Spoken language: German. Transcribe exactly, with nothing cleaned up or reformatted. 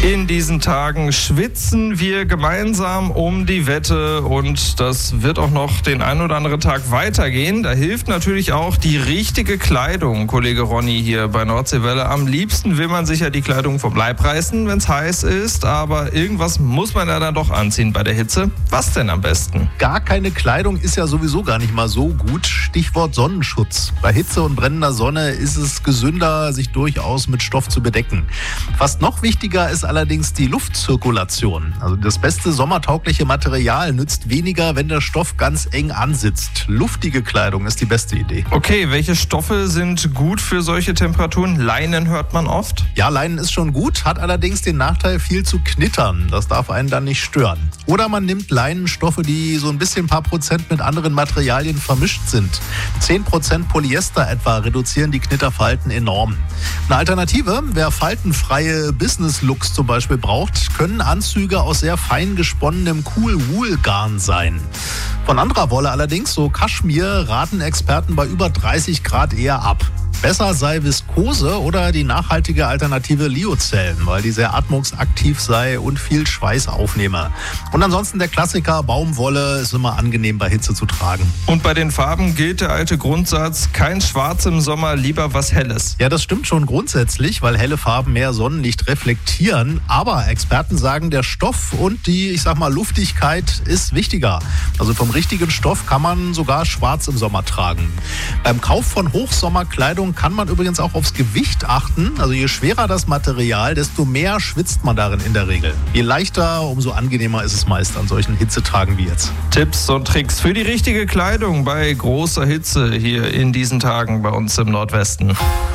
In diesen Tagen schwitzen wir gemeinsam um die Wette und das wird auch noch den einen oder anderen Tag weitergehen. Da hilft natürlich auch die richtige Kleidung, Kollege Ronny hier bei Nordseewelle. Am liebsten will man sich ja die Kleidung vom Leib reißen, wenn es heiß ist, aber irgendwas muss man ja dann doch anziehen bei der Hitze. Was denn am besten? Gar keine Kleidung ist ja sowieso gar nicht mal so gut. Stichwort Sonnenschutz. Bei Hitze und brennender Sonne ist es gesünder, sich durchaus mit Stoff zu bedecken. Fast noch wichtiger ist allerdings die Luftzirkulation. Also das beste sommertaugliche Material nützt weniger, wenn der Stoff ganz eng ansitzt. Luftige Kleidung ist die beste Idee. Okay, welche Stoffe sind gut für solche Temperaturen? Leinen hört man oft. Ja, Leinen ist schon gut, hat allerdings den Nachteil, viel zu knittern. Das darf einen dann nicht stören. Oder man nimmt Leinenstoffe, die so ein bisschen ein paar Prozent mit anderen Materialien vermischt sind. zehn Prozent Polyester etwa reduzieren die Knitterfalten enorm. Eine Alternative, wer faltenfreie Business-Looks zum Beispiel braucht, können Anzüge aus sehr fein gesponnenem Cool-Wool-Garn sein. Von anderer Wolle allerdings, so Kaschmir, raten Experten bei über dreißig Grad eher ab. Besser sei Viskose oder die nachhaltige Alternative Lyocell, weil die sehr atmungsaktiv sei und viel Schweiß aufnehme. Und ansonsten der Klassiker Baumwolle ist immer angenehm bei Hitze zu tragen. Und bei den Farben gilt der alte Grundsatz, kein Schwarz im Sommer, lieber was Helles. Ja, das stimmt schon grundsätzlich, weil helle Farben mehr Sonnenlicht reflektieren. Aber Experten sagen, der Stoff und die, ich sag mal, Luftigkeit ist wichtiger. Also vom richtigen Stoff kann man sogar schwarz im Sommer tragen. Beim Kauf von Hochsommerkleidung kann man übrigens auch aufs Gewicht achten. Also je schwerer das Material, desto mehr schwitzt man darin in der Regel. Je leichter, umso angenehmer ist es meist an solchen Hitzetagen wie jetzt. Tipps und Tricks für die richtige Kleidung bei großer Hitze hier in diesen Tagen bei uns im Nordwesten.